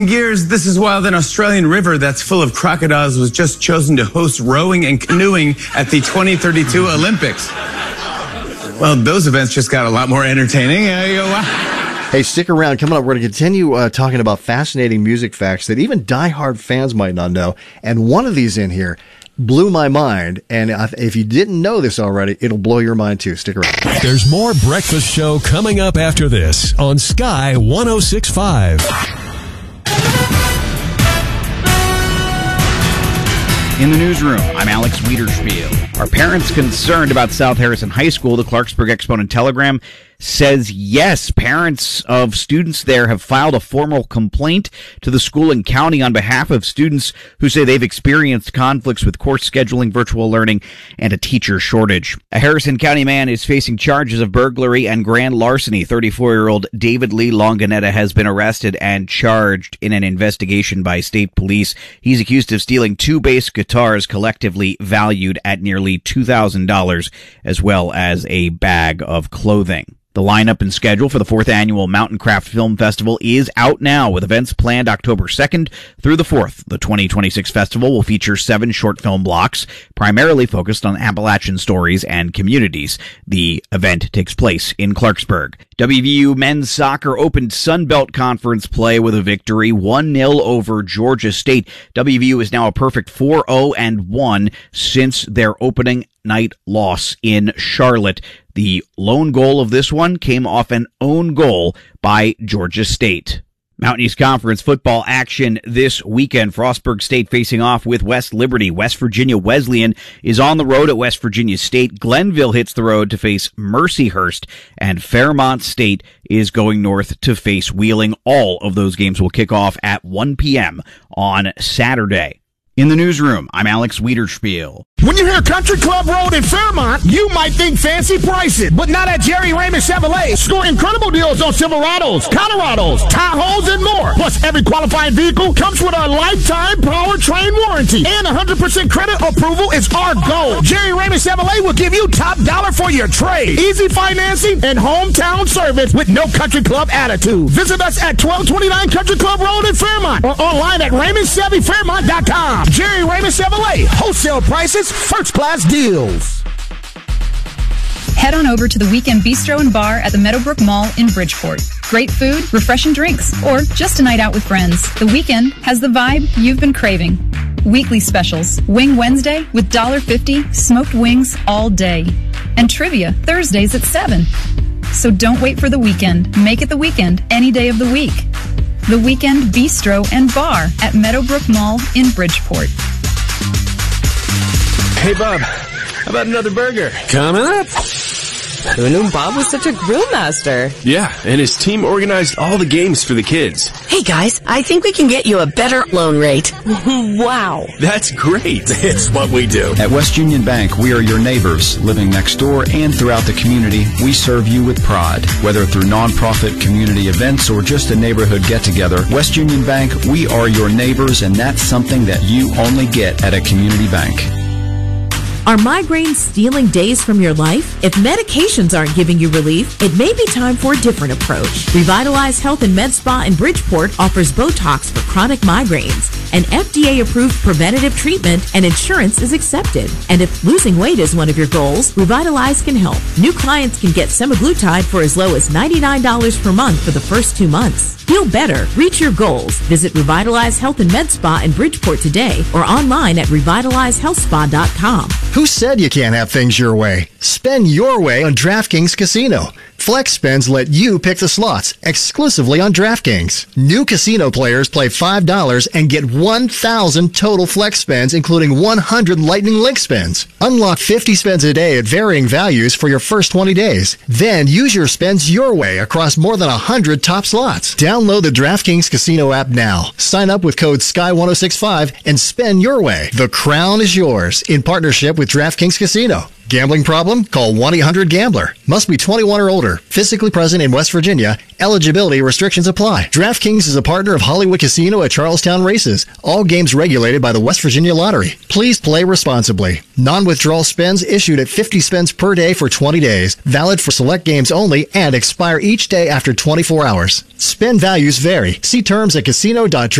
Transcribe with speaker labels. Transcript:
Speaker 1: Gears, this is while an Australian river that's full of crocodiles was just chosen to host rowing and canoeing at the 2032 Olympics. Well, those events just got a lot more entertaining.
Speaker 2: Hey, stick around. Coming up, we're going to continue talking about fascinating music facts that even diehard fans might not know. And one of these in here blew my mind. And if you didn't know this already, it'll blow your mind too. Stick around.
Speaker 3: There's more Breakfast Show coming up after this on Sky 106.5.
Speaker 4: In the newsroom, I'm Alex Wiederspiel. Are parents concerned about South Harrison High School? The Clarksburg Exponent-Telegram says yes. Parents of students there have filed a formal complaint to the school and county on behalf of students who say they've experienced conflicts with course scheduling, virtual learning, and a teacher shortage. A Harrison County man is facing charges of burglary and grand larceny. 34-year-old David Lee Longanetta has been arrested and charged in an investigation by state police. He's accused of stealing 2 bass guitars collectively valued at nearly $2,000, as well as a bag of clothing. The lineup and schedule for the 4th Annual Mountain Craft Film Festival is out now, with events planned October 2nd through the 4th. The 2026 festival will feature 7 short film blocks, primarily focused on Appalachian stories and communities. The event takes place in Clarksburg. WVU men's soccer opened Sun Belt Conference play with a victory 1-0 over Georgia State. WVU is now a perfect 4-0-1 since their opening night loss in Charlotte. The lone goal of this one came off an own goal by Georgia State. Mountain East Conference football action this weekend. Frostburg State facing off with West Liberty. West Virginia Wesleyan is on the road at West Virginia State. Glenville hits the road to face Mercyhurst, and Fairmont State is going north to face Wheeling. All of those games will kick off at 1 p.m. on Saturday. In the newsroom, I'm Alex Wiederspiel.
Speaker 5: When you hear Country Club Road in Fairmont, you might think fancy pricing, but not at Jerry Raymond Chevrolet. Score incredible deals on Silverados, Colorados, Tahoes, and more. Plus, every qualifying vehicle comes with a lifetime powertrain warranty, and 100% credit approval is our goal. Jerry Raymond Chevrolet will give you top dollar for your trade. Easy financing and hometown service with no Country Club attitude. Visit us at 1229 Country Club Road in Fairmont or online at RaymondChevyFairmont.com. Jerry Raymond Chevrolet, wholesale prices, first class deals.
Speaker 6: Head on over to the Weekend Bistro and Bar at the Meadowbrook Mall in Bridgeport. Great food, refreshing drinks, or just a night out with friends. The Weekend has the vibe you've been craving. Weekly specials: Wing Wednesday with $1.50, smoked wings all day. And trivia Thursdays at 7. So don't wait for the weekend. Make it the weekend any day of the week. The Weekend Bistro and Bar at Meadowbrook Mall in Bridgeport.
Speaker 7: Hey, Bob, how about another burger?
Speaker 8: Coming up. Who knew Bob was such a grill master?
Speaker 7: Yeah, and his team organized all the games for the kids.
Speaker 9: Hey, guys, I think we can get you a better loan rate.
Speaker 8: Wow.
Speaker 7: That's great.
Speaker 8: It's what we do.
Speaker 10: At West Union Bank, we are your neighbors living next door and throughout the community. We serve you with pride. Whether through nonprofit community events or just a neighborhood get-together, West Union Bank, we are your neighbors, and that's something that you only get at a community bank.
Speaker 11: Are migraines stealing days from your life? If medications aren't giving you relief, it may be time for a different approach. Revitalize Health and Med Spa in Bridgeport offers Botox for chronic migraines, an FDA-approved preventative treatment, and insurance is accepted. And if losing weight is one of your goals, Revitalize can help. New clients can get semaglutide for as low as $99 per month for the first 2 months. Feel better. Reach your goals. Visit Revitalize Health and Med Spa in Bridgeport today or online at revitalizehealthspa.com.
Speaker 2: Who said you can't have things your way? Spend your way on DraftKings Casino. Flex Spins let you pick the slots exclusively on DraftKings. New casino players play $5 and get 1,000 total flex spins, including 100 Lightning Link spins. Unlock 50 spins a day at varying values for your first 20 days. Then use your spins your way across more than 100 top slots. Download the DraftKings Casino app now. Sign up with code SKY1065 and spin your way. The crown is yours in partnership with DraftKings Casino. Gambling problem? Call 1-800-GAMBLER. Must be 21 or older. Physically present in West Virginia. Eligibility restrictions apply. DraftKings is a partner of Hollywood Casino at Charlestown Races. All games regulated by the West Virginia Lottery. Please play responsibly. Non-withdrawal spends issued at 50 spends per day for 20 days. Valid for select games only and expire each day after 24 hours. Spend values vary. See terms at casino.draft.